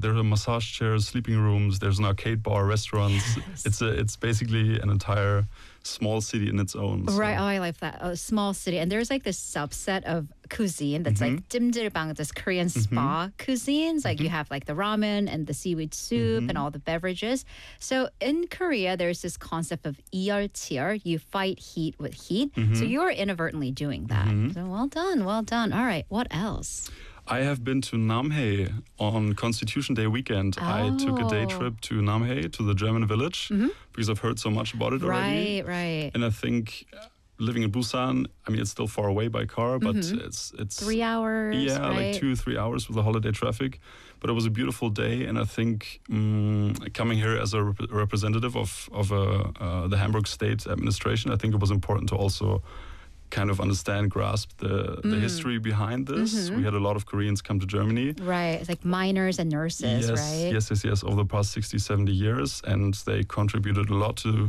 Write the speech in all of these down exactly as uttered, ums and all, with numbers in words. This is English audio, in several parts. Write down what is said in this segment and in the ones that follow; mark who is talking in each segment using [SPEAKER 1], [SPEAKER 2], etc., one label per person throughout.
[SPEAKER 1] there are massage chairs, sleeping rooms. There's an arcade bar, restaurants.
[SPEAKER 2] Yes.
[SPEAKER 1] It's a it's basically an entire small city in its own. So.
[SPEAKER 2] Right. Oh, I like that. A small city. And there's like this subset of cuisine that's
[SPEAKER 1] Mm-hmm.
[SPEAKER 2] like dimjilbang, this Korean spa cuisines. Like you have like the ramen and the seaweed soup
[SPEAKER 1] Mm-hmm.
[SPEAKER 2] and all the beverages. So in Korea, there's this concept of 이열치열. You fight heat with heat.
[SPEAKER 1] Mm-hmm.
[SPEAKER 2] So you're inadvertently doing that. So well done. Well done. All right. What else?
[SPEAKER 1] I have been to Namhae on Constitution Day weekend. I took a day
[SPEAKER 2] Oh.
[SPEAKER 1] trip to Namhae, to the German village, because I've heard so much about it already.
[SPEAKER 2] Right, right.
[SPEAKER 1] And I think uh, living in Busan, I mean, it's still far away by car, but it's it's
[SPEAKER 2] Three hours.
[SPEAKER 1] yeah,
[SPEAKER 2] right?
[SPEAKER 1] like two three hours with the holiday traffic. But it was a beautiful day, and I think um, coming here as a rep- representative of of uh, uh, the Hamburg State Administration, I think it was important to also kind of understand, grasp the, the history behind this. We had a lot of Koreans come to Germany.
[SPEAKER 2] Right. It's like miners and nurses,
[SPEAKER 1] yes,
[SPEAKER 2] right?
[SPEAKER 1] yes, yes, yes, over the past sixty, seventy years, and they contributed a lot to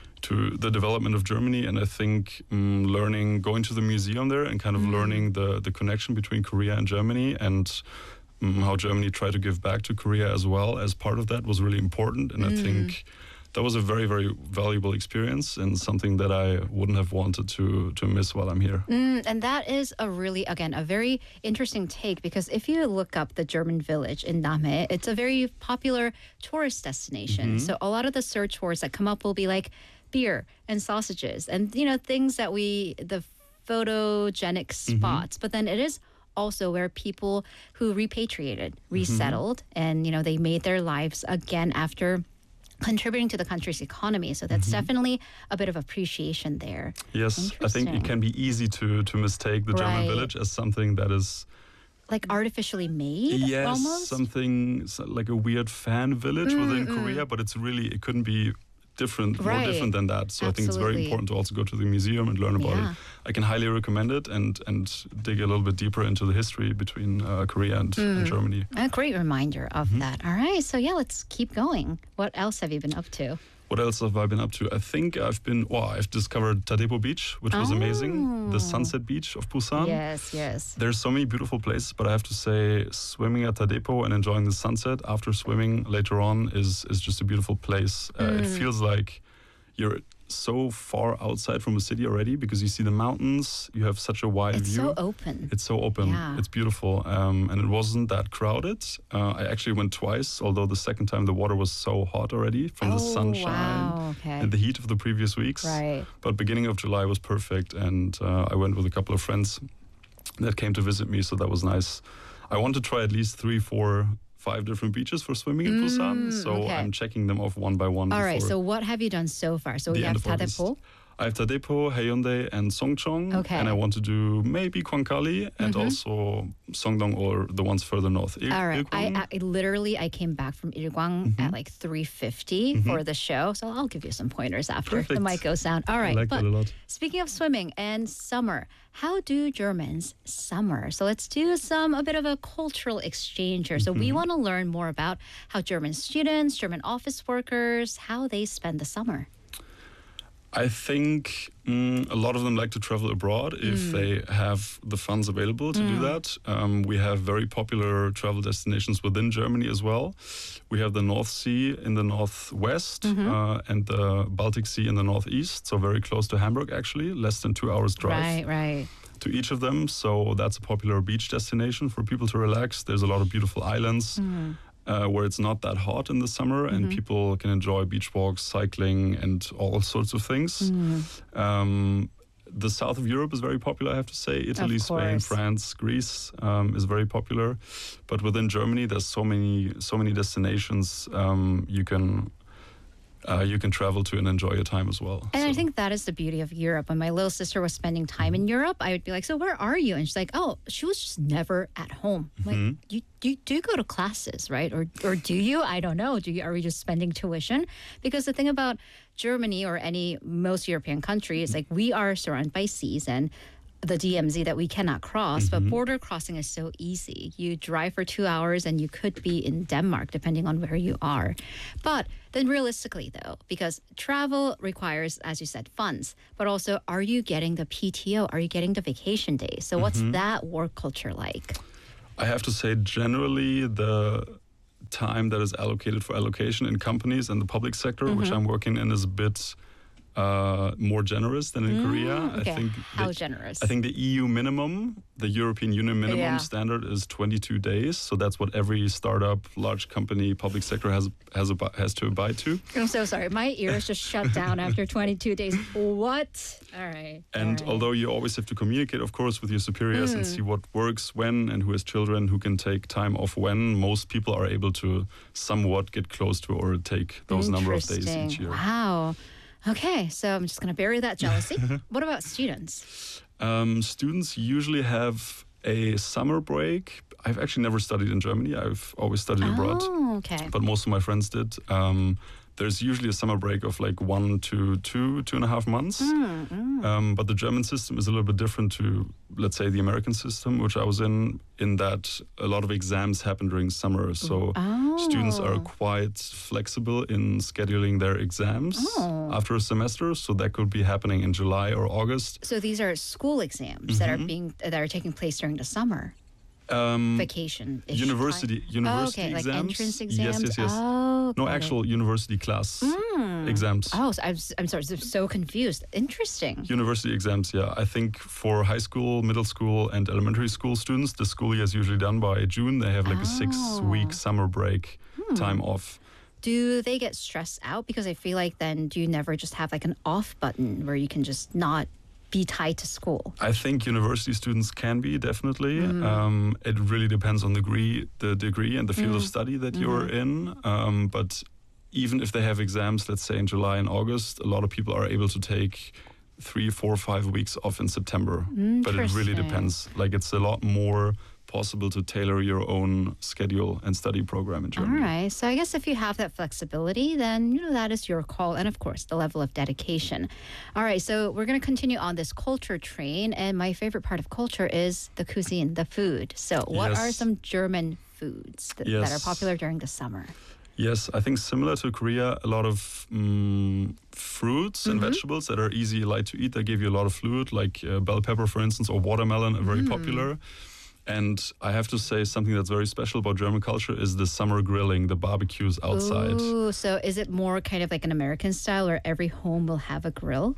[SPEAKER 1] to the development of Germany. And I think um, learning, going to the museum there and kind of learning the, the connection between Korea and Germany, and um, how Germany tried to give back to Korea as well as part of that was really important. And I think that was a very, very valuable experience and something that I wouldn't have wanted to to miss while I'm here.
[SPEAKER 2] Mm, and that is a really, again, a very interesting take, because if you look up the German village in Namhae, it's a very popular tourist destination. So a lot of the search words that come up will be like beer and sausages and, you know, things that we, the photogenic spots. But then it is also where people who repatriated, resettled, and, you know, they made their lives again after contributing to the country's economy. So that's definitely a bit of appreciation there.
[SPEAKER 1] Yes, I think it
[SPEAKER 2] Interesting.
[SPEAKER 1] can be easy to to mistake the German
[SPEAKER 2] Right.
[SPEAKER 1] village as something that is
[SPEAKER 2] Like artificially made,
[SPEAKER 1] yes,
[SPEAKER 2] almost?
[SPEAKER 1] something so- like a weird fan village within Korea, but it's really, it couldn't be different, more
[SPEAKER 2] Right.
[SPEAKER 1] different than that. So I think it's very
[SPEAKER 2] Absolutely.
[SPEAKER 1] important to also go to the museum and learn about
[SPEAKER 2] Yeah.
[SPEAKER 1] it. I can highly recommend it and and dig a little bit deeper into the history between uh, Korea and, and Germany.
[SPEAKER 2] A great reminder of
[SPEAKER 1] Mm-hmm.
[SPEAKER 2] that. All right. So, yeah, let's keep going. What else have you been up to?
[SPEAKER 1] What else have I been up to? I think I've been, well, I've discovered Tadepo Beach, which was amazing. The sunset beach of Busan.
[SPEAKER 2] Yes, yes.
[SPEAKER 1] There's so many beautiful places, but I have to say, swimming at Tadepo and enjoying the sunset after swimming later on is is just a beautiful place. Uh, It feels like you're so far outside from the city already, because you see the mountains, you have such a wide
[SPEAKER 2] It's
[SPEAKER 1] view.
[SPEAKER 2] so open.
[SPEAKER 1] It's so open.
[SPEAKER 2] Yeah.
[SPEAKER 1] It's beautiful. Um, and it wasn't that crowded. Uh, I actually went twice, although the second time the water was so hot already from the
[SPEAKER 2] Oh,
[SPEAKER 1] sunshine
[SPEAKER 2] wow, okay.
[SPEAKER 1] and the heat of the previous weeks.
[SPEAKER 2] Right.
[SPEAKER 1] But beginning of July was perfect, and uh, I went with a couple of friends that came to visit me, so that was nice. I want to try at least three, four, five different beaches for swimming in Busan, so
[SPEAKER 2] okay.
[SPEAKER 1] I'm checking them off one by one.
[SPEAKER 2] All right.
[SPEAKER 1] before
[SPEAKER 2] So, what have you done so far? So,
[SPEAKER 1] the
[SPEAKER 2] we
[SPEAKER 1] end
[SPEAKER 2] have
[SPEAKER 1] of August.
[SPEAKER 2] Tadepo.
[SPEAKER 1] I have Tadepo, Haeundae, and Songcheong.
[SPEAKER 2] Okay.
[SPEAKER 1] And I want to do maybe Kwangkali and also Songdong, or the ones further north. Il-
[SPEAKER 2] All right. I,
[SPEAKER 1] Ilkwang.
[SPEAKER 2] I literally I came back from Ilkwang
[SPEAKER 1] Mm-hmm.
[SPEAKER 2] at like three fifty for the show, so I'll give you some pointers after the
[SPEAKER 1] Perfect.
[SPEAKER 2] mic goes down. All right.
[SPEAKER 1] I like
[SPEAKER 2] but
[SPEAKER 1] that a lot.
[SPEAKER 2] speaking of swimming and summer, how do Germans summer? So let's do some a bit of a cultural exchange here. So we
[SPEAKER 1] Mm-hmm.
[SPEAKER 2] want to learn more about how German students, German office workers, how they spend the summer.
[SPEAKER 1] I think mm, a lot of them like to travel abroad if they have the funds available to do that. Um, we have very popular travel destinations within Germany as well. We have the North Sea in the northwest uh, and the Baltic Sea in the northeast, so very close to Hamburg actually, less than two hours drive
[SPEAKER 2] Right, right.
[SPEAKER 1] to each of them. So that's a popular beach destination for people to relax. There's a lot of beautiful islands. Uh, where it's not that hot in the summer, and people can enjoy beach walks, cycling, and all sorts of things. Um, the south of Europe is very popular, I have to say. Italy, Spain,
[SPEAKER 2] course.
[SPEAKER 1] France, Greece um, is very popular. But within Germany, there's so many, so many destinations um, you can uh, you can travel to and enjoy your time as well.
[SPEAKER 2] And I
[SPEAKER 1] So-
[SPEAKER 2] think that is the beauty of Europe. When my little sister was spending time in Europe, I would be like, "So where are you?" And she's like, "Oh, she was just never at home." I'm like, you, you do go to classes, right? Or or do you? I don't know. Do you? Are we just spending tuition? Because the thing about Germany or any most European country is like we are surrounded by seas and the D M Z that we cannot cross, but border crossing is so easy. You drive for two hours and you could be in Denmark, depending on where you are. But then realistically, though, because travel requires, as you said, funds, but also are you getting the P T O? Are you getting the vacation days? So what's that work culture like?
[SPEAKER 1] I have to say, generally, the time that is allocated for allocation in companies and the public sector,
[SPEAKER 2] Mm-hmm.
[SPEAKER 1] which I'm working in, is a bit uh, more generous than in
[SPEAKER 2] Mm,
[SPEAKER 1] Korea.
[SPEAKER 2] okay.
[SPEAKER 1] I think
[SPEAKER 2] How
[SPEAKER 1] the,
[SPEAKER 2] generous?
[SPEAKER 1] I think the E U minimum, the European Union minimum
[SPEAKER 2] Yeah.
[SPEAKER 1] standard is twenty-two days. So that's what every startup, large company, public sector has has ab- has to abide to.
[SPEAKER 2] I'm so sorry. My ears just shut down after twenty-two days. What? All right.
[SPEAKER 1] And
[SPEAKER 2] all right.
[SPEAKER 1] although you always have to communicate, of course, with your superiors and see what works when and who has children, who can take time off when, most people are able to somewhat get close to or take those number of days
[SPEAKER 2] Interesting.
[SPEAKER 1] each year.
[SPEAKER 2] Wow. Okay, so I'm just going to bury that jealousy. What about students?
[SPEAKER 1] Um, students usually have a summer break. I've actually never studied in Germany. I've always studied abroad,
[SPEAKER 2] Oh, okay.
[SPEAKER 1] but most of my friends did. Um, there's usually a summer break of like one to two, two and a half months.
[SPEAKER 2] Mm,
[SPEAKER 1] Um, but the German system is a little bit different to, let's say, the American system, which I was in, in that a lot of exams happen during summer. So
[SPEAKER 2] Oh.
[SPEAKER 1] students are quite flexible in scheduling their exams
[SPEAKER 2] Oh.
[SPEAKER 1] after a semester. So that could be happening in July or August.
[SPEAKER 2] So these are school exams that are being that are taking place during the summer
[SPEAKER 1] Um,
[SPEAKER 2] vacation.
[SPEAKER 1] University, university
[SPEAKER 2] oh, okay,
[SPEAKER 1] exams.
[SPEAKER 2] like entrance exams.
[SPEAKER 1] Yes, yes, yes.
[SPEAKER 2] Oh,
[SPEAKER 1] No,
[SPEAKER 2] got it.
[SPEAKER 1] actual university class exams.
[SPEAKER 2] Oh, so I'm, s- I'm sorry. I'm so confused. Interesting.
[SPEAKER 1] University exams, yeah. I think for high school, middle school, and elementary school students, the school year is usually done by June. They have like a
[SPEAKER 2] Oh.
[SPEAKER 1] six-week summer break time off.
[SPEAKER 2] Do they get stressed out? Because I feel like then do you never just have like an off button where you can just not be tied to school?
[SPEAKER 1] I think university students can be, definitely. Um, it really depends on the degree, the degree and the field of study that you're in. Um, but even if they have exams, let's say in July and August, a lot of people are able to take three, four, five weeks off in September. But it really
[SPEAKER 2] Interesting.
[SPEAKER 1] depends. Like it's a lot more possible to tailor your own schedule and study program in
[SPEAKER 2] All
[SPEAKER 1] Germany.
[SPEAKER 2] right. So I guess if you have that flexibility, then, you know, that is your call. And of course, the level of dedication. All right. So we're going to continue on this culture train. And my favorite part of culture is the cuisine, the food. So what
[SPEAKER 1] Yes.
[SPEAKER 2] are some German foods that, that are
[SPEAKER 1] Yes.
[SPEAKER 2] popular during the summer?
[SPEAKER 1] Yes, I think similar to Korea, a lot of mm, fruits and vegetables that are easy, light to eat. That give you a lot of fluid, like uh, bell pepper, for instance, or watermelon are very popular. And I have to say something that's very special about German culture is the summer grilling, the barbecues outside.
[SPEAKER 2] Ooh, so is it more kind of like an American style where every home will have a grill?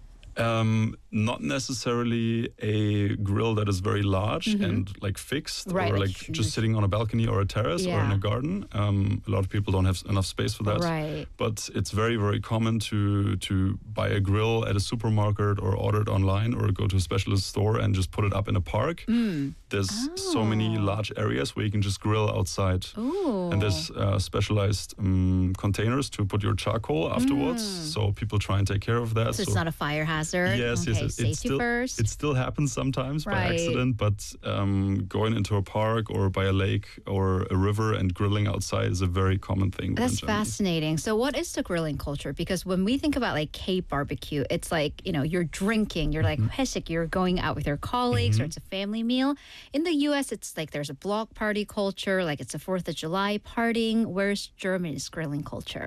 [SPEAKER 1] Um, not necessarily a grill that is very large and like fixed,
[SPEAKER 2] Right,
[SPEAKER 1] or
[SPEAKER 2] like
[SPEAKER 1] like
[SPEAKER 2] huge.
[SPEAKER 1] just sitting on a balcony or a terrace or in
[SPEAKER 2] Yeah.
[SPEAKER 1] a garden. Um, a lot of people don't have enough space for that.
[SPEAKER 2] Right.
[SPEAKER 1] But it's very, very common to to buy a grill at a supermarket or order it online or go to a specialist store and just put it up in a park. There's so many large areas where you can just grill outside.
[SPEAKER 2] Ooh.
[SPEAKER 1] And there's uh, specialized um, containers to put your charcoal afterwards. So people try and take care of that.
[SPEAKER 2] So it's not a fire hazard.
[SPEAKER 1] Yes,
[SPEAKER 2] okay,
[SPEAKER 1] yes, it,
[SPEAKER 2] safety
[SPEAKER 1] it still
[SPEAKER 2] first.
[SPEAKER 1] it still happens sometimes by
[SPEAKER 2] Right.
[SPEAKER 1] accident, but um, going into a park or by a lake or a river and grilling outside is a very common thing.
[SPEAKER 2] That's
[SPEAKER 1] in Germany.
[SPEAKER 2] fascinating. So, what is the grilling culture? Because when we think about like Cape barbecue, it's like, you know, you're drinking, you're like
[SPEAKER 1] Mm-hmm.
[SPEAKER 2] 회식, you're going out with your colleagues, or it's a family meal. In the U S, it's like there's a block party culture, like it's a Fourth of July partying. Where's Germany's grilling culture?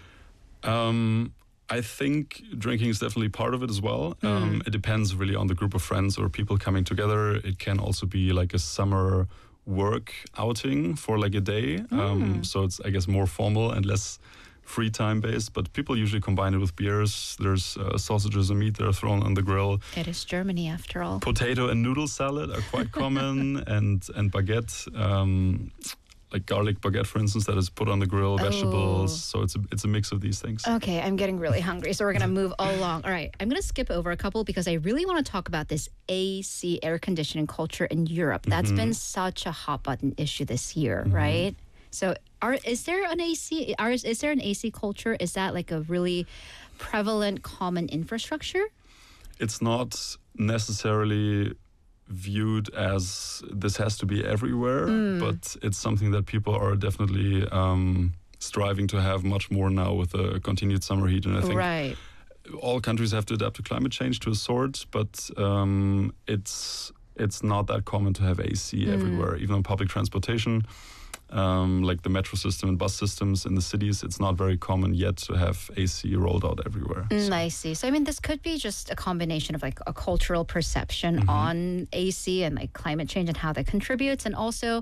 [SPEAKER 1] Um, I think drinking is definitely part of it as well. Um, it depends really on the group of friends or people coming together. It can also be like a summer work outing for like a day. Um, so it's, I guess, more formal and less free time based. But people usually combine it with beers. There's uh, sausages and meat that are thrown on the grill.
[SPEAKER 2] It is Germany, after all.
[SPEAKER 1] Potato and noodle salad are quite common, and and baguette. Um, like garlic baguette, for instance, that is put on the grill, vegetables.
[SPEAKER 2] Oh.
[SPEAKER 1] So it's a, it's a mix of these things.
[SPEAKER 2] Okay, I'm getting really hungry, so we're gonna move along. All right, I'm gonna skip over a couple because I really want to talk about this A C, air conditioning culture in Europe. That's been such a hot button issue this year, right? So, are is there an A C? Are, is there an A C culture? Is that like a really prevalent, common infrastructure?
[SPEAKER 1] It's not necessarily viewed as this has to be everywhere, but it's something that people are definitely um, striving to have much more now with the continued summer heat. And I think
[SPEAKER 2] Right.
[SPEAKER 1] all countries have to adapt to climate change to a sort, but um, it's it's not that common to have A C everywhere, even on public transportation. Um, like the metro system and bus systems in the cities, it's not very common yet to have A C rolled out everywhere.
[SPEAKER 2] Mm, I see. So, I mean, this could be just a combination of like a cultural perception on A C and like climate change and how that contributes. And also,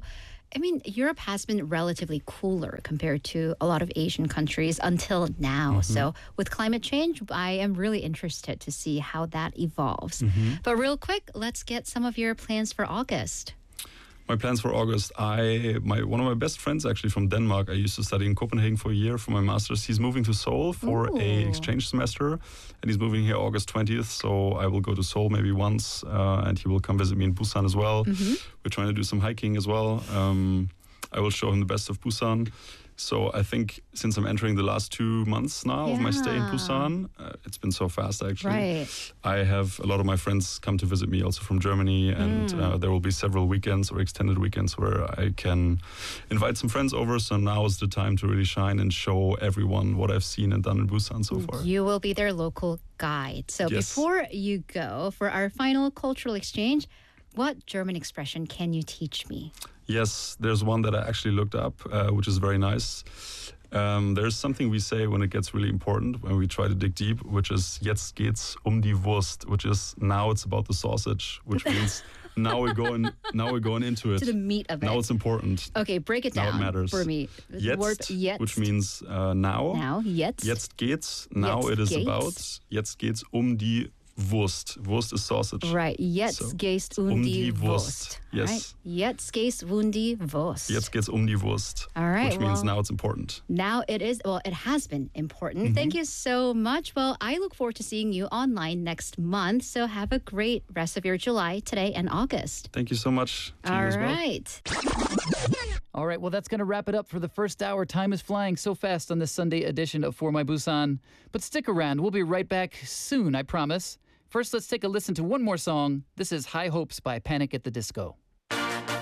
[SPEAKER 2] I mean, Europe has been relatively cooler compared to a lot of Asian countries until now.
[SPEAKER 1] Mm-hmm.
[SPEAKER 2] So with climate change, I am really interested to see how that evolves.
[SPEAKER 1] Mm-hmm.
[SPEAKER 2] But real quick, let's get some of your plans for August.
[SPEAKER 1] My plans for August, I my one of my best friends actually from Denmark. I used to study in Copenhagen for a year for my master's. He's moving to Seoul for
[SPEAKER 2] Ooh.
[SPEAKER 1] a exchange semester, and he's moving here August twentieth. So I will go to Seoul maybe once, uh, and he will come visit me in Busan as well.
[SPEAKER 2] Mm-hmm.
[SPEAKER 1] We're trying to do some hiking as well. Um, I will show him the best of Busan. So I think since I'm entering the last two months now of my stay in
[SPEAKER 2] Yeah.
[SPEAKER 1] Busan, uh, it's been so fast actually.
[SPEAKER 2] Right.
[SPEAKER 1] I have a lot of my friends come to visit me also from Germany, and
[SPEAKER 2] Mm.
[SPEAKER 1] uh, there will be several weekends or extended weekends where I can invite some friends over. So now is the time to really shine and show everyone what I've seen and done in Busan so far.
[SPEAKER 2] You will be their local guide. So
[SPEAKER 1] Yes.
[SPEAKER 2] before you go for our final cultural exchange, what German expression can you teach me?
[SPEAKER 1] Yes, there's one that I actually looked up, uh, which is very nice. Um, there's something we say when it gets really important, when we try to dig deep, which is "Jetzt geht's um die Wurst," which is now it's about the sausage, which means now we're going now we're going into it.
[SPEAKER 2] To the meat of it.
[SPEAKER 1] Now it's important.
[SPEAKER 2] Okay, break it
[SPEAKER 1] Now it
[SPEAKER 2] down
[SPEAKER 1] matters.
[SPEAKER 2] for me. The
[SPEAKER 1] Jetzt,
[SPEAKER 2] word jetzt.
[SPEAKER 1] which means uh, now.
[SPEAKER 2] Now, jetzt.
[SPEAKER 1] Jetzt geht's. Now
[SPEAKER 2] Jetzt
[SPEAKER 1] it is
[SPEAKER 2] geht's.
[SPEAKER 1] about. Jetzt geht's um die Wurst. Wurst is sausage.
[SPEAKER 2] Right. Jetzt
[SPEAKER 1] So,
[SPEAKER 2] geht's um,
[SPEAKER 1] um
[SPEAKER 2] die
[SPEAKER 1] die
[SPEAKER 2] Wurst.
[SPEAKER 1] Wurst. Yes.
[SPEAKER 2] Right? Jetzt geht's um die Wurst.
[SPEAKER 1] Jetzt geht's um die Wurst.
[SPEAKER 2] All right,
[SPEAKER 1] Which means
[SPEAKER 2] well-
[SPEAKER 1] now it's important.
[SPEAKER 2] Now it is, well, it has been important.
[SPEAKER 1] Mm-hmm.
[SPEAKER 2] Thank you so much. Well, I look forward to seeing you online next month. So have a great rest of your July, today, and August.
[SPEAKER 1] Thank you so much. To you
[SPEAKER 2] All
[SPEAKER 1] as well.
[SPEAKER 2] right.
[SPEAKER 3] All right, well, that's going to wrap it up for the first hour. Time is flying so fast on this Sunday edition of For My Busan. But stick around. We'll be right back soon, I promise. First, let's take a listen to one more song. This is High Hopes by Panic at the Disco.